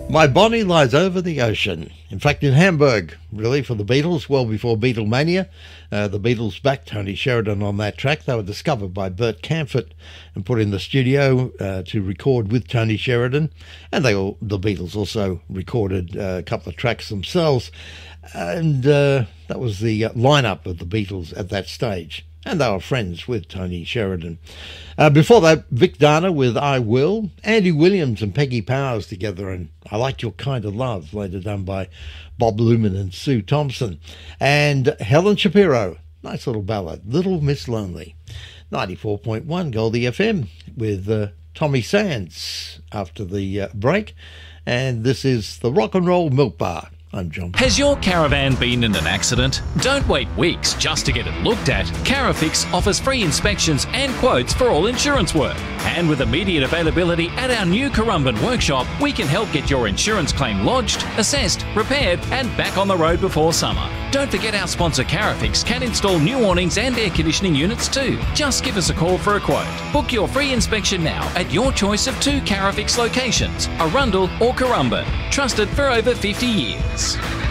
My Bonnie Lies Over the Ocean. In fact, in Hamburg, really, for the Beatles, well before Beatlemania. The Beatles backed Tony Sheridan on that track. They were discovered by Bert Camford and put in the studio to record with Tony Sheridan. And the Beatles also recorded a couple of tracks themselves. And that was the lineup of the Beatles at that stage. And they were friends with Tony Sheridan. Before that, Vic Dana with I Will, Andy Williams and Peggy Powers together, and I Like Your Kind of Love, later done by Bob Luman and Sue Thompson. And Helen Shapiro, nice little ballad, Little Miss Lonely. 94.1 Goldie FM with Tommy Sands after the break. And this is the Rock and Roll Milk Bar. I'm John. Has your caravan been in an accident? Don't wait weeks just to get it looked at. Carafix offers free inspections and quotes for all insurance work. And with immediate availability at our new Currumbin workshop, we can help get your insurance claim lodged, assessed, repaired and back on the road before summer. Don't forget our sponsor Carafix can install new awnings and air conditioning units too. Just give us a call for a quote. Book your free inspection now at your choice of 2 Carafix locations, Arundel or Currumbin. Trusted for over 50 years.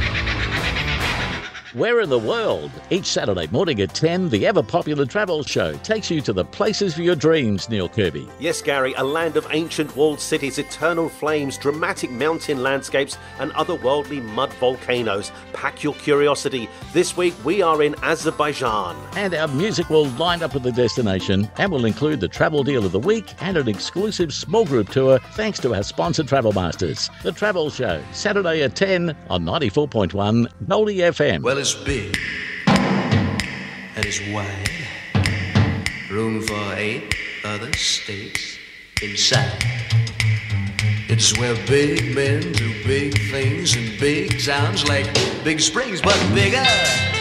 Where in the world? Each Saturday morning at 10, the ever-popular travel show takes you to the places for your dreams, Neil Kirby. Yes, Gary, a land of ancient walled cities, eternal flames, dramatic mountain landscapes and otherworldly mud volcanoes. Pack your curiosity. This week we are in Azerbaijan. And our music will line up with the destination and will include the travel deal of the week and an exclusive small group tour thanks to our sponsor Travel Masters. The Travel Show, Saturday at 10 on 94.1 Goldie FM. Well, it's big and it's wide, room for 8 other states inside. It's where big men do big things in big towns like Big Springs, but bigger.